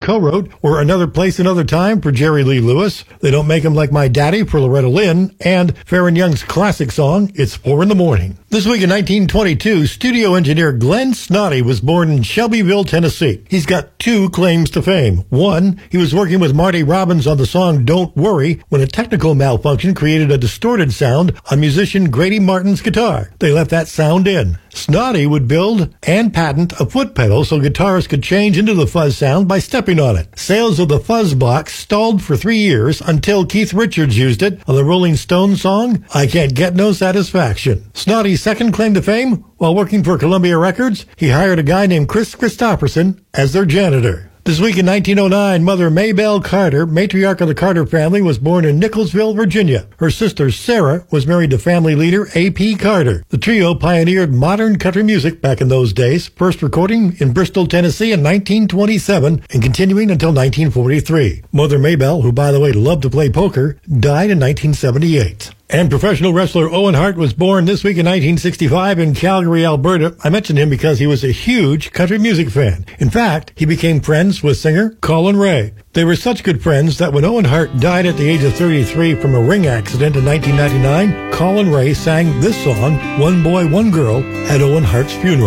co-wrote were Another Place, Another Time for Jerry Lee Lewis, They Don't Make 'Em Like My Daddy for Loretta Lynn, and Farron Young's classic song, It's 4 in the Morning. This week in 1922, studio engineer Glenn Snoddy was born in Shelbyville, Tennessee. He's got two claims to fame. One, he was working with Marty Robbins on the song Don't Worry when a technical malfunction created a distorted sound on musician Grady Martin's guitar. They left that sound in. Snoddy would build and patent a foot pedal so guitarists could change into the fuzz sound by stepping on it. Sales of the fuzz box stalled for 3 years until Keith Richards used it on the Rolling Stones song, I Can't Get No Satisfaction. Snoddy's second claim to fame, while working for Columbia Records, he hired a guy named Chris Christopherson as their janitor. This week in 1909, Mother Maybelle Carter, matriarch of the Carter family, was born in Nicholsville, Virginia. Her sister Sarah was married to family leader A.P. Carter. The trio pioneered modern country music back in those days, first recording in Bristol, Tennessee in 1927 and continuing until 1943. Mother Maybelle, who by the way loved to play poker, died in 1978. And professional wrestler Owen Hart was born this week in 1965 in Calgary, Alberta. I mentioned him because he was a huge country music fan. In fact, he became friends with singer Colin Ray. They were such good friends that when Owen Hart died at the age of 33 from a ring accident in 1999, Colin Ray sang this song, One Boy, One Girl, at Owen Hart's funeral.